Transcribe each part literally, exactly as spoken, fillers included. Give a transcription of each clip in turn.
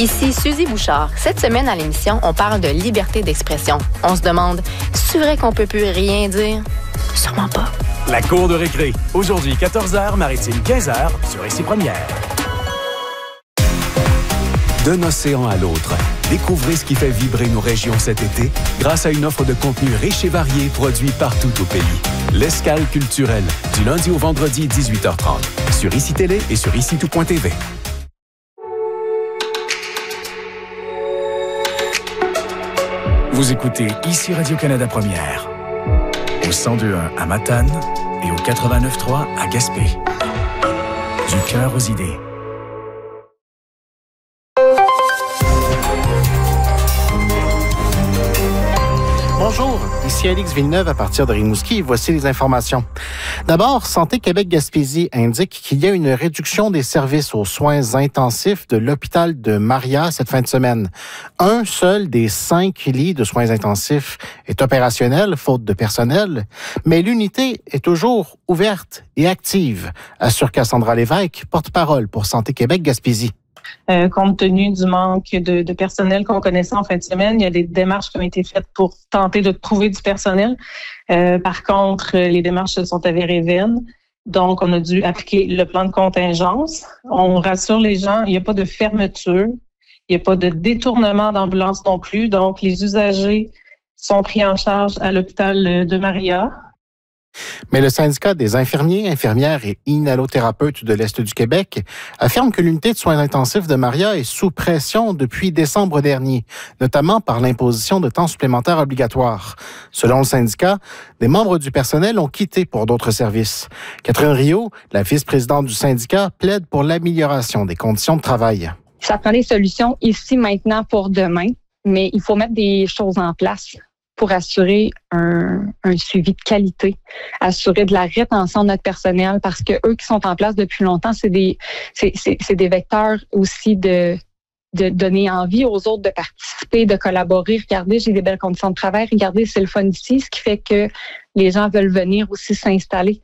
Ici Suzy Bouchard. Cette semaine à l'émission, on parle de liberté d'expression. On se demande, c'est vrai qu'on peut plus rien dire? Sûrement pas. La cour de récré. Aujourd'hui, quatorze heures, Maritime, quinze heures, sur Ici Première. D'un océan à l'autre, découvrez ce qui fait vibrer nos régions cet été grâce à une offre de contenu riche et varié produit partout au pays. L'Escale culturelle, du lundi au vendredi, dix-huit heures trente, sur Ici Télé et sur ici tout point t v. Vous écoutez Ici Radio-Canada Première, au cent deux point un à Matane et au quatre-vingt-neuf point trois à Gaspé. Du cœur aux idées. Bonjour, ici Alix Villeneuve à partir de Rimouski et voici les informations. D'abord, Santé Québec-Gaspésie indique qu'il y a une réduction des services aux soins intensifs de l'hôpital de Maria cette fin de semaine. Un seul des cinq lits de soins intensifs est opérationnel, faute de personnel, mais l'unité est toujours ouverte et active, assure Cassandra Lévesque, porte-parole pour Santé Québec-Gaspésie. Euh, compte tenu du manque de, de personnel qu'on connaissait en fin de semaine, il y a des démarches qui ont été faites pour tenter de trouver du personnel. Euh, par contre, les démarches se sont avérées vaines. Donc, on a dû appliquer le plan de contingence. On rassure les gens, il n'y a pas de fermeture, il n'y a pas de détournement d'ambulance non plus. Donc, les usagers sont pris en charge à l'hôpital de Maria. Mais le syndicat des infirmiers, infirmières et inhalothérapeutes de l'Est du Québec affirme que l'unité de soins intensifs de Maria est sous pression depuis décembre dernier, notamment par l'imposition de temps supplémentaires obligatoires. Selon le syndicat, des membres du personnel ont quitté pour d'autres services. Catherine Rio, la vice-présidente du syndicat, plaide pour l'amélioration des conditions de travail. Ça prend des solutions ici, maintenant, pour demain, mais il faut mettre des choses en place pour assurer un, un suivi de qualité, assurer de la rétention de notre personnel, parce que eux qui sont en place depuis longtemps, c'est des, c'est, c'est, c'est des vecteurs aussi de, de donner envie aux autres de participer, de collaborer. Regardez, j'ai des belles conditions de travail. Regardez, c'est le fun ici, ce qui fait que les gens veulent venir aussi s'installer.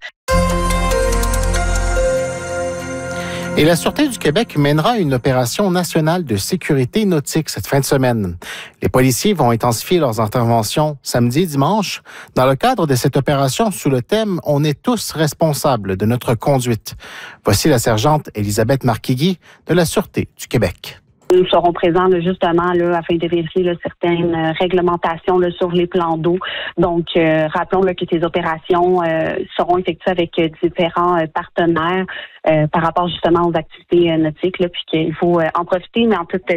Et la Sûreté du Québec mènera une opération nationale de sécurité nautique cette fin de semaine. Les policiers vont intensifier leurs interventions samedi et dimanche dans le cadre de cette opération sous le thème « On est tous responsables de notre conduite ». Voici la sergente Elisabeth Marquigui de la Sûreté du Québec. Nous serons présents là, justement là, afin de vérifier là, certaines euh, réglementations là, sur les plans d'eau. Donc, euh, rappelons là, que ces opérations euh, seront effectuées avec euh, différents euh, partenaires euh, par rapport justement aux activités euh, nautiques, là, puis qu'il faut euh, en profiter, mais en toute